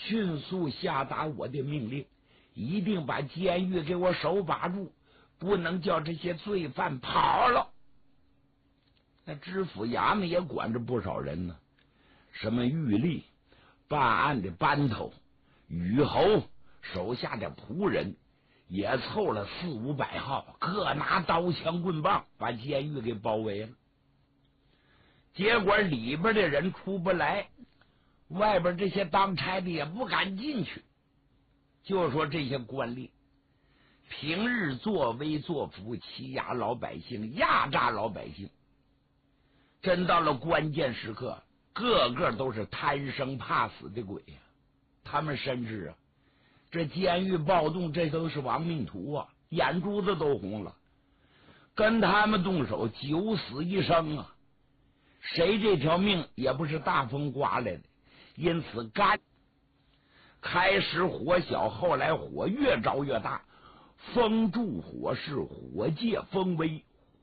迅速下达我的命令，一定把监狱给我守把住，不能叫这些罪犯跑了。那知府衙门也管着不少人呢，什么狱吏、办案的班头、虞侯手下的仆人，也凑了400-500号，各拿刀枪棍棒，把监狱给包围了。结果里边的人出不来，外边这些当差的也不敢进去。就说这些官吏平日作威作福，欺压老百姓，压榨老百姓，真到了关键时刻，个个都是贪生怕死的鬼呀！他们深知这监狱暴动，这都是亡命徒啊，眼珠子都红了，跟他们动手九死一生啊！谁这条命也不是大风刮来的，因此开始火小，后来火越着越大，风助火势，火借风威，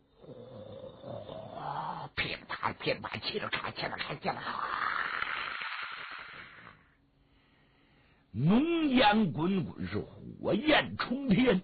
噼里啪啦噼里啪啦，嘁哩咔嘁哩咔嘁哩咔，浓烟滚滚，是火焰冲天。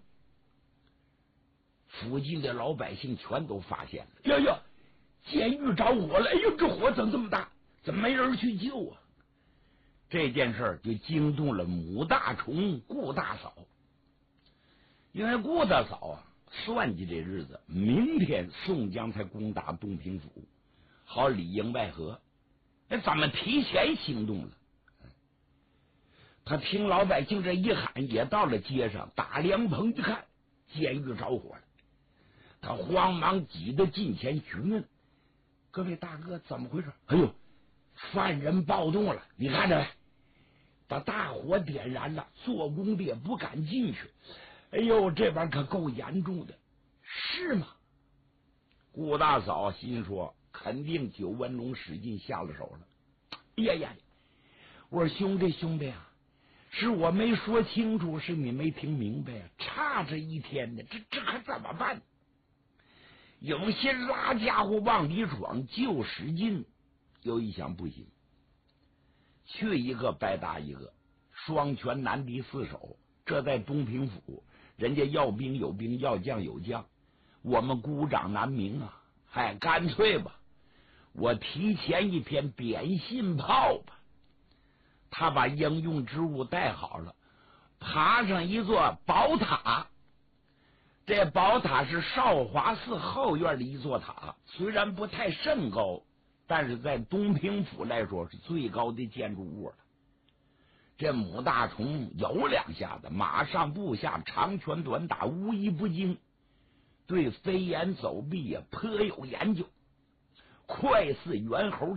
附近的老百姓全都发现了，呀，监狱着火了！哎呦，这火怎么这么大？怎么没人去救啊？这件事就惊动了母大虫顾大嫂，因为顾大嫂算计这日子，明天宋江才攻打东平府，好里应外合。咱们提前行动了。他听老百姓这一喊，也到了街上，打凉棚一看，监狱着火了。他慌忙挤得近前询问：“各位大哥，怎么回事？”“哎呦，犯人暴动了，你看着没？把大火点燃了，做工的也不敢进去。哎呦，这边可够严重的。”“是吗？”顾大嫂心说，肯定九纹龙使劲下了手了。呀，我说兄弟啊，是我没说清楚，是你没听明白啊，差这一天呢，这可怎么办？有些拉家伙往里闯，就使劲。又一想，不行，去一个白打一个，双拳难敌四手。这在东平府，人家要兵有兵，要将有将，我们孤掌难鸣啊！干脆吧，我提前一天点信炮吧。他把应用之物带好了，爬上一座宝塔。这宝塔是少华寺后院的一座塔，虽然不太甚高，但是在东平府来说是最高的建筑物了。这母大虫有两下子，马上步下，长拳短打，无一不精，对飞檐走壁也颇有研究，快似猿猴，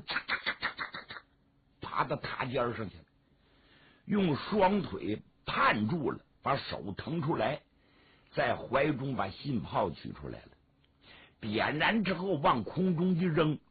爬到塔尖上去了，用双腿攀住了，把手腾出来，在怀中把信炮取出来了，点燃之后往空中一扔，